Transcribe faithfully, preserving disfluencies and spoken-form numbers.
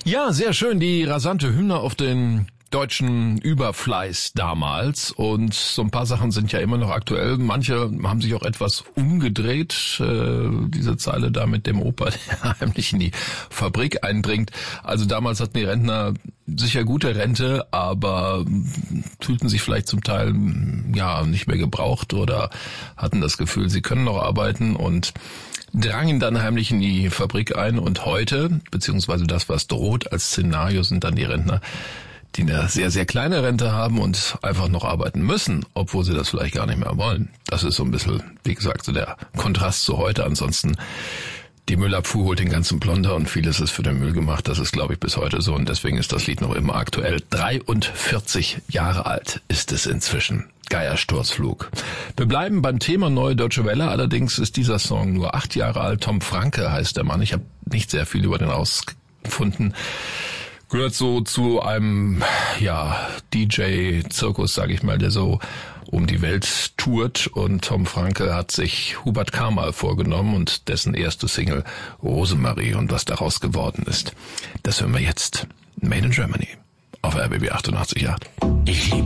Ja, sehr schön. Die rasante Hymne auf den deutschen Überfleiß damals, und so ein paar Sachen sind ja immer noch aktuell. Manche haben sich auch etwas umgedreht. Äh, diese Zeile da mit dem Opa, der heimlich in die Fabrik eindringt. Also damals hatten die Rentner sicher gute Rente, aber fühlten sich vielleicht zum Teil ja nicht mehr gebraucht oder hatten das Gefühl, sie können noch arbeiten und drangen dann heimlich in die Fabrik ein. Und heute, beziehungsweise das, was droht als Szenario, sind dann die Rentner, die eine sehr, sehr kleine Rente haben und einfach noch arbeiten müssen, obwohl sie das vielleicht gar nicht mehr wollen. Das ist so ein bisschen, wie gesagt, so der Kontrast zu heute. Ansonsten, die Müllabfuhr holt den ganzen Plonter und vieles ist für den Müll gemacht. Das ist, glaube ich, bis heute so, und deswegen ist das Lied noch immer aktuell. dreiundvierzig Jahre alt ist es inzwischen. Geiersturzflug. Wir bleiben beim Thema Neue Deutsche Welle, allerdings ist dieser Song nur acht Jahre alt. Tom Franke heißt der Mann. Ich habe nicht sehr viel über den rausgefunden. Gehört so zu einem, ja, D J-Zirkus, sage ich mal, der so um die Welt tourt, und Tom Franke hat sich Hubert Kamal vorgenommen und dessen erste Single Rosemarie, und was daraus geworden ist, das hören wir jetzt. Made in Germany auf R B B achtundachtzig Komma acht. Ich liebe